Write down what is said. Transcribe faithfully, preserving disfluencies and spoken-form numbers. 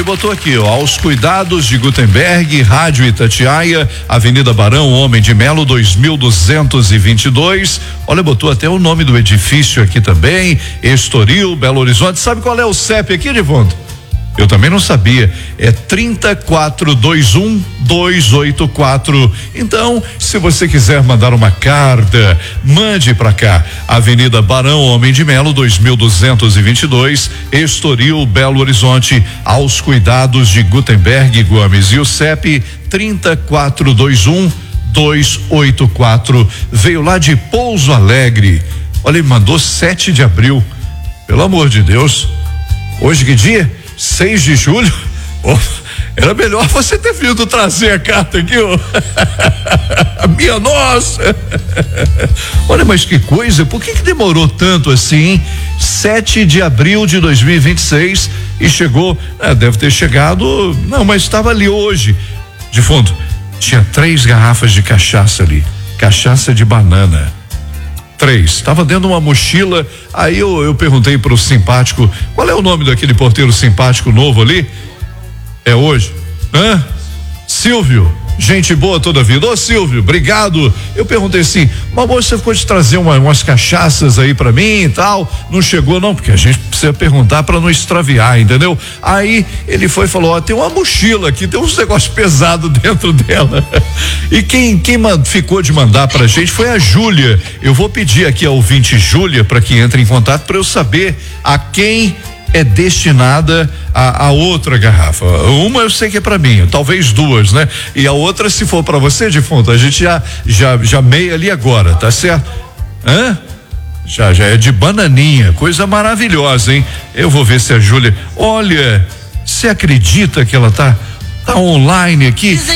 botou aqui, ó, aos cuidados de Gutenberg, Rádio Itatiaia, Avenida Barão Homem de Melo, dois mil duzentos e vinte e dois. Olha, botou até o nome do edifício aqui também, Estoril, Belo Horizonte. Sabe qual é o C E P aqui, Divundo? Eu também não sabia. É trinta e quatro vinte e um, duzentos e oitenta e quatro. Então, se você quiser mandar uma carta, mande pra cá. Avenida Barão Homem de Melo, dois mil duzentos e vinte e dois, Estoril, Belo Horizonte, aos cuidados de Gutenberg Gomes. E o C E P trinta e quatro vinte e um, duzentos e oitenta e quatro. Veio lá de Pouso Alegre. Olha, ele mandou sete de abril. Pelo amor de Deus. Hoje que dia? seis de julho. Oh, era melhor você ter vindo trazer a carta aqui, ó. A minha nossa. Olha, mas que coisa, por que que demorou tanto assim? sete de abril de dois mil e vinte e seis e chegou, ah, deve ter chegado, não, mas estava ali hoje. De fundo, tinha três garrafas de cachaça ali, cachaça de banana. Três, estava dentro de uma mochila. Aí eu, eu perguntei pro simpático, qual é o nome daquele porteiro simpático novo ali? É hoje? Hã? Silvio, gente boa toda a vida. Ô Silvio, obrigado. Eu perguntei assim, mas você ficou de trazer uma, umas cachaças aí pra mim e tal? Não chegou não, porque a gente precisa perguntar pra não extraviar, entendeu? Aí ele foi e falou, ó, tem uma mochila aqui, tem uns negócios pesados dentro dela. E quem, quem mand, ficou de mandar pra gente foi a Júlia. Eu vou pedir aqui ao ouvinte Júlia para que entre em contato para eu saber a quem é destinada a, a outra garrafa. Uma eu sei que é para mim, talvez duas, né? E a outra, se for para você, defunto, a gente já já já meia ali agora, tá certo? Hã? Já já é de bananinha, coisa maravilhosa, hein? Eu vou ver se a Júlia, olha, você acredita que ela tá tá online aqui?